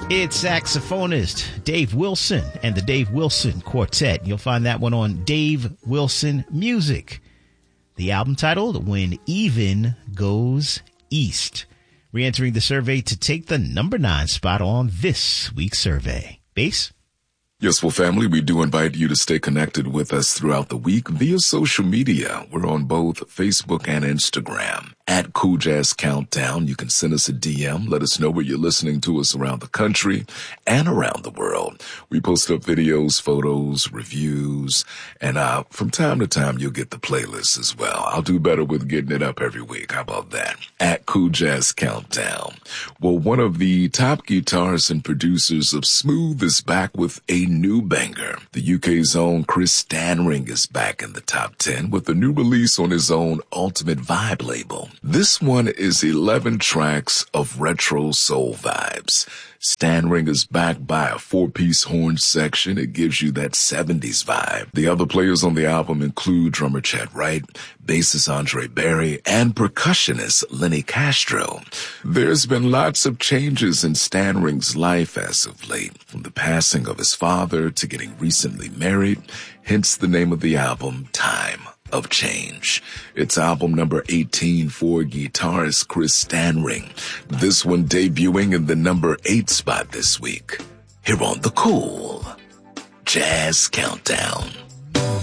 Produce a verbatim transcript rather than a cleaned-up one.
It's saxophonist Dave Wilson and the Dave Wilson Quartet. You'll find that one on Dave Wilson Music. The album titled When Even Goes East. Re-entering the survey to take the number nine spot on this week's survey. Bass? Yes, well, family, we do invite you to stay connected with us throughout the week via social media. We're on both Facebook and Instagram. At Cool Jazz Countdown, you can send us a D M. Let us know where you're listening to us around the country and around the world. We post up videos, photos, reviews, and uh, from time to time, you'll get the playlist as well. I'll do better with getting it up every week. How about that? At Cool Jazz Countdown. Well, one of the top guitarists and producers of Smooth is back with a new banger. The U K's own Chris Stanring is back in the top ten with a new release on his own Ultimate Vibe label. This one is eleven tracks of retro soul vibes. Stanring is backed by a four-piece horn section. It gives you that seventies vibe. The other players on the album include drummer Chad Wright, bassist Andre Berry, and percussionist Lenny Castro. There's been lots of changes in Stanring's life as of late, from the passing of his father to getting recently married, hence the name of the album, Time of Change. It's album number eighteen for guitarist Chris Stanring. This one debuting in the number eight spot this week. Here on the Cool Jazz Countdown.